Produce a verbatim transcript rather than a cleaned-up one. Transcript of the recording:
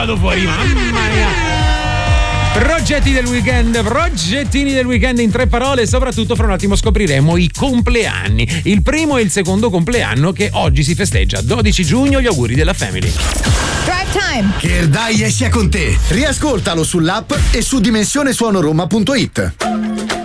Vado fuori, mamma mia. Progetti del weekend, progettini del weekend in tre parole, soprattutto fra un attimo scopriremo i compleanni. Il primo e il secondo compleanno che oggi si festeggia, dodici giugno, gli auguri della Family. Drive Time. Che il dai sia con te. Riascoltalo sull'app e su dimensione suono roma punto it.